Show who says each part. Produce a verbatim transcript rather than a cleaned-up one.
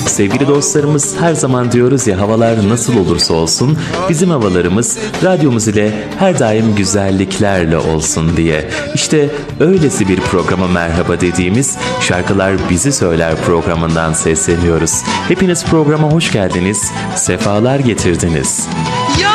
Speaker 1: Sevgili dostlarımız, her zaman diyoruz ya, havalar nasıl olursa olsun bizim havalarımız radyomuz ile her daim güzelliklerle olsun diye. İşte öylesi bir programa merhaba dediğimiz Şarkılar Bizi Söyler programından sesleniyoruz. Hepiniz programa hoş geldiniz, sefalar getirdiniz.